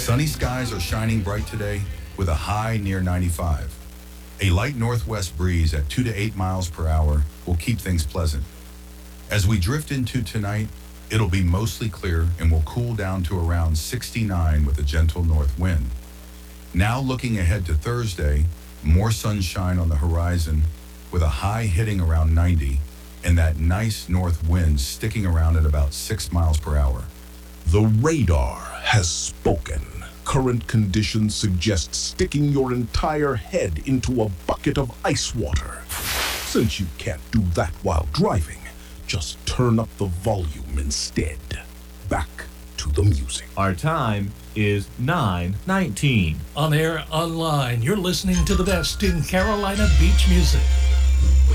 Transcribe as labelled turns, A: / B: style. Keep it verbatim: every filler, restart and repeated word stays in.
A: Sunny skies are shining bright today with a high near ninety-five. A light northwest breeze at two to eight miles per hour will keep things pleasant. As we drift into tonight, it'll be mostly clear and will cool down to around sixty-nine with a gentle north wind. Now looking ahead to Thursday, more sunshine on the horizon with a high hitting around ninety and that nice north wind sticking around at about six miles per hour.
B: The radar has spoken. Current conditions suggest sticking your entire head into a bucket of ice water. Since you can't do that while driving, just turn up the volume instead. Back to the music.
C: Our time is nine nineteen.
D: On air, online, you're listening to the best in Carolina beach music.